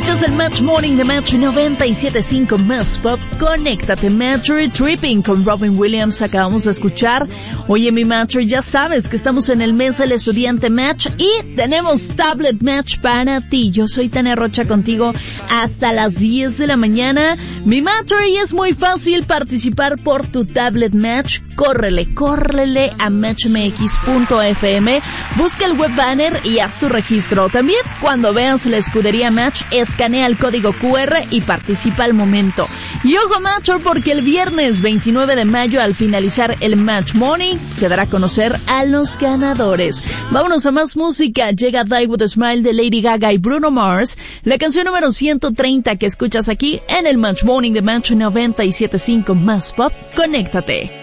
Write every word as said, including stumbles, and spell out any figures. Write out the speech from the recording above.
Escuchas el Match Morning de Match noventa y siete punto cinco Más Pop. Conéctate, Matcher Tripping con Robin Williams. Acabamos de escuchar. Oye, mi Matcher, ya sabes que estamos en el mes del estudiante Match y tenemos Tablet Match para ti. Yo soy Tania Rocha contigo hasta las diez de la mañana. Mi Matcher, y es muy fácil participar por tu Tablet Match. Córrele, córrele a match m x punto f m. Busca el web banner y haz tu registro. También, cuando veas la escudería Match, escanea el código cu erre y participa al momento. Y ojo, Matcher, porque el viernes veintinueve de mayo, al finalizar el Match Morning, se dará a conocer a los ganadores. Vámonos a más música. Llega Die With A Smile de Lady Gaga y Bruno Mars, la canción número ciento treinta que escuchas aquí en el Match Morning de Match noventa y siete punto cinco Más Pop. Conéctate.